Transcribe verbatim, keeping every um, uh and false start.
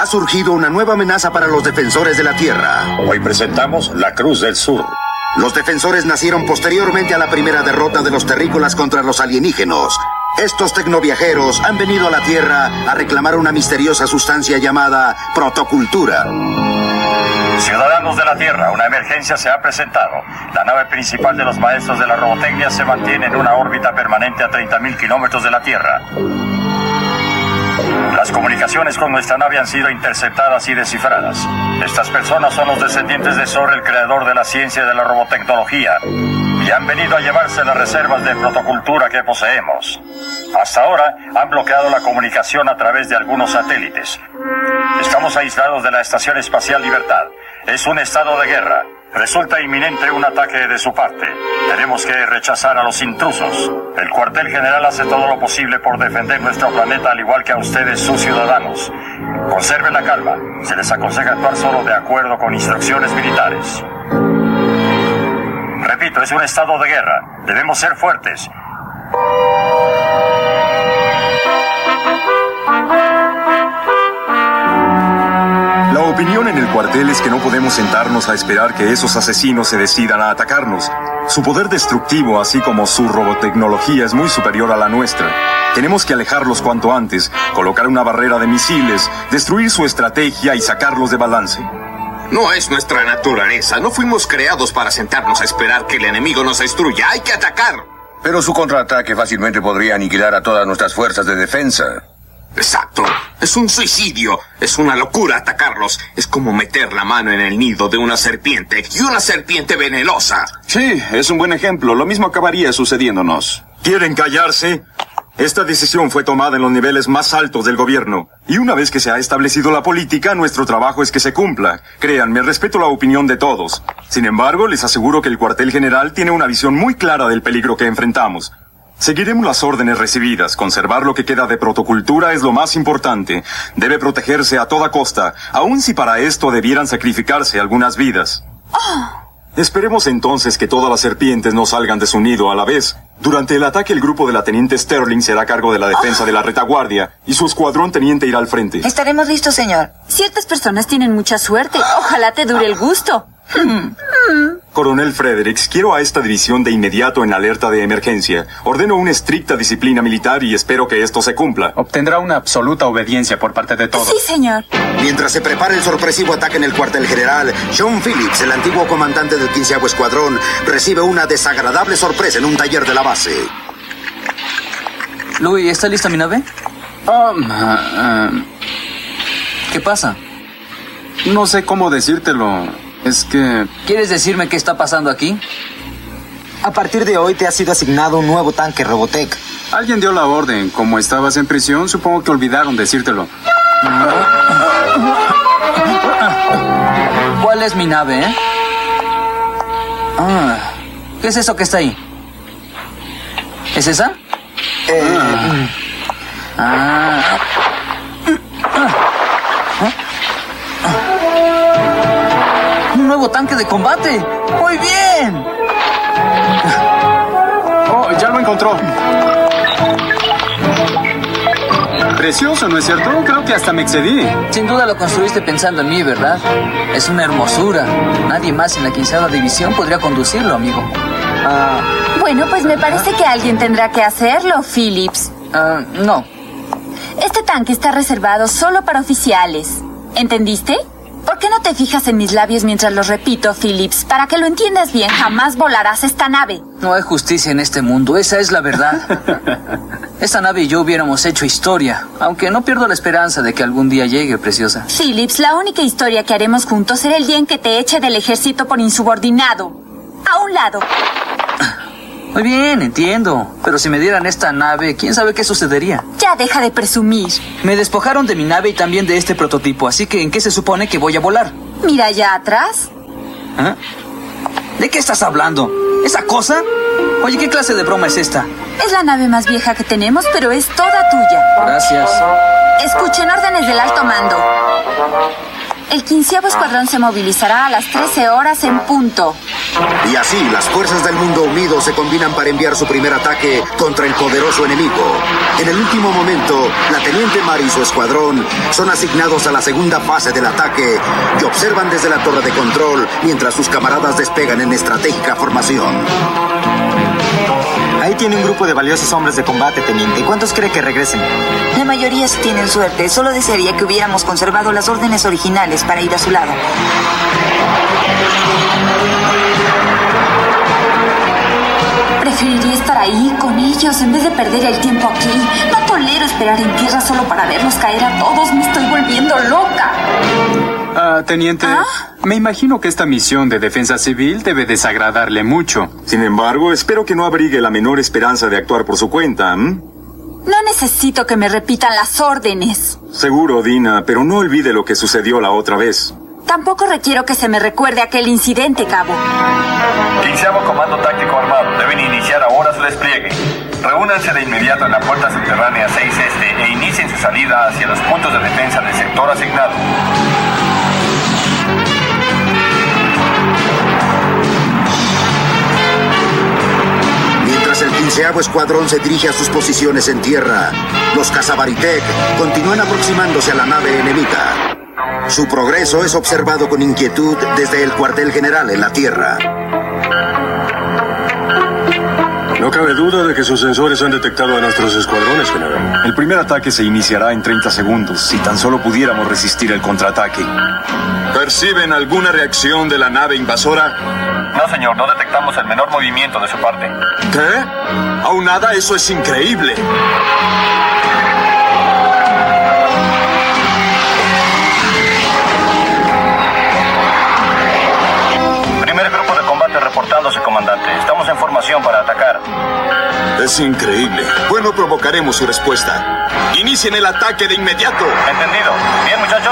surgido una nueva amenaza para los defensores de la Tierra. Hoy presentamos la Cruz del Sur. Los defensores nacieron posteriormente a la primera derrota de los terrícolas contra los alienígenos. Estos tecnoviajeros han venido a la Tierra a reclamar una misteriosa sustancia llamada protocultura. Ciudadanos de la Tierra, una emergencia se ha presentado. La nave principal de los maestros de la robotecnia se mantiene en una órbita permanente a treinta mil kilómetros de la Tierra. Las comunicaciones con nuestra nave han sido interceptadas y descifradas. Estas personas son los descendientes de Zor, el creador de la ciencia de la robotecnología, y han venido a llevarse las reservas de protocultura que poseemos. Hasta ahora han bloqueado la comunicación a través de algunos satélites. Estamos aislados de la Estación Espacial Libertad. Es un estado de guerra. Resulta inminente un ataque de su parte. Tenemos que rechazar a los intrusos. El cuartel general hace todo lo posible por defender nuestro planeta, al igual que a ustedes, sus ciudadanos. Conserven la calma. Se les aconseja actuar solo de acuerdo con instrucciones militares. Repito, es un estado de guerra. Debemos ser fuertes. La opinión en el cuartel es que no podemos sentarnos a esperar que esos asesinos se decidan a atacarnos. Su poder destructivo, así como su robotecnología, es muy superior a la nuestra. Tenemos que alejarlos cuanto antes, colocar una barrera de misiles, destruir su estrategia y sacarlos de balance. No es nuestra naturaleza. No fuimos creados para sentarnos a esperar que el enemigo nos destruya. ¡Hay que atacar! Pero su contraataque fácilmente podría aniquilar a todas nuestras fuerzas de defensa. Exacto. Es un suicidio. Es una locura atacarlos. Es como meter la mano en el nido de una serpiente, y una serpiente venenosa. Sí, es un buen ejemplo. Lo mismo acabaría sucediéndonos. ¿Quieren callarse? Esta decisión fue tomada en los niveles más altos del gobierno. Y una vez que se ha establecido la política, nuestro trabajo es que se cumpla. Créanme, respeto la opinión de todos. Sin embargo, les aseguro que el cuartel general tiene una visión muy clara del peligro que enfrentamos. Seguiremos las órdenes recibidas. Conservar lo que queda de protocultura es lo más importante. Debe protegerse a toda costa, aun si para esto debieran sacrificarse algunas vidas. Oh. Esperemos entonces que todas las serpientes no salgan de su nido a la vez. Durante el ataque, el grupo de la teniente Sterling será a cargo de la defensa oh. de la retaguardia, y su escuadrón teniente irá al frente. Estaremos listos, señor. Ciertas personas tienen mucha suerte. Ojalá te dure el gusto. Hmm. Coronel Fredericks, quiero a esta división de inmediato en alerta de emergencia. Ordeno una estricta disciplina militar y espero que esto se cumpla. Obtendrá una absoluta obediencia por parte de todos. Sí, señor. Mientras se prepara el sorpresivo ataque en el cuartel general, Sean Phillips, el antiguo comandante del quinceavo Escuadrón, recibe una desagradable sorpresa en un taller de la base. Louis, ¿está lista mi nave? Um, uh, uh, ¿Qué pasa? No sé cómo decírtelo. Es que... ¿Quieres decirme qué está pasando aquí? A partir de hoy te ha sido asignado un nuevo tanque Robotech. Alguien dio la orden. Como estabas en prisión, supongo que olvidaron decírtelo. ¿Cuál es mi nave, eh? Ah, ¿qué es eso que está ahí? ¿Es esa? Eh... Ah... ¡Un nuevo tanque de combate! ¡Muy bien! Oh, ya lo encontró. Precioso, ¿no es cierto? Creo que hasta me excedí. Sin duda lo construiste pensando en mí, ¿verdad? Es una hermosura. Nadie más en la quinceava división podría conducirlo, amigo. Uh, bueno, pues me parece que alguien tendrá que hacerlo, Phillips. Uh, no. Este tanque está reservado solo para oficiales. ¿Entendiste? ¿Por qué no te fijas en mis labios mientras los repito, Phillips? Para que lo entiendas bien, jamás volarás esta nave. No hay justicia en este mundo, esa es la verdad. Esta nave y yo hubiéramos hecho historia, aunque no pierdo la esperanza de que algún día llegue, preciosa. Phillips, la única historia que haremos juntos será el día en que te eche del ejército por insubordinado. A un lado. Muy bien, entiendo. Pero si me dieran esta nave, ¿quién sabe qué sucedería? Ya deja de presumir. Me despojaron de mi nave y también de este prototipo, así que ¿en qué se supone que voy a volar? Mira allá atrás. ¿Eh? ¿De qué estás hablando? ¿Esa cosa? Oye, ¿qué clase de broma es esta? Es la nave más vieja que tenemos, pero es toda tuya. Gracias. Escuchen órdenes del alto mando. El quinceavo escuadrón se movilizará a las trece horas en punto. Y así, las fuerzas del mundo unido se combinan para enviar su primer ataque contra el poderoso enemigo. En el último momento, la Teniente Mari y su escuadrón son asignados a la segunda fase del ataque y observan desde la torre de control mientras sus camaradas despegan en estratégica formación. Ahí tiene un grupo de valiosos hombres de combate, teniente. ¿Cuántos cree que regresen? La mayoría sí tienen suerte. Solo desearía que hubiéramos conservado las órdenes originales para ir a su lado. Preferiría estar ahí con ellos en vez de perder el tiempo aquí. No tolero esperar en tierra solo para verlos caer a todos. Me estoy volviendo loca. Ah, teniente, ¿Ah? me imagino que esta misión de defensa civil debe desagradarle mucho. Sin embargo, espero que no abrigue la menor esperanza de actuar por su cuenta, ¿m? No necesito que me repitan las órdenes. Seguro, Dina, pero no olvide lo que sucedió la otra vez. Tampoco requiero que se me recuerde aquel incidente, cabo. Quinceavo Comando Táctico Armado. Deben iniciar ahora su despliegue. Reúnanse de inmediato en la puerta subterránea seis Este e inicien su salida hacia los puntos de defensa del sector asignado. Mientras el quinceavo escuadrón se dirige a sus posiciones en tierra, los Cazabaritek continúan aproximándose a la nave enemiga. Su progreso es observado con inquietud desde el cuartel general en la tierra. No cabe duda de que sus sensores han detectado a nuestros escuadrones, general. El primer ataque se iniciará en treinta segundos, si tan solo pudiéramos resistir el contraataque. ¿Perciben alguna reacción de la nave invasora? No, señor, no detectamos el menor movimiento de su parte. ¿Qué? ¿Aún nada? Eso es increíble. Primer grupo de combate reportándose, comandante. Estamos en formación para atacar. Es increíble. Bueno, provocaremos su respuesta. Inicien el ataque de inmediato. Entendido. Bien, muchachos.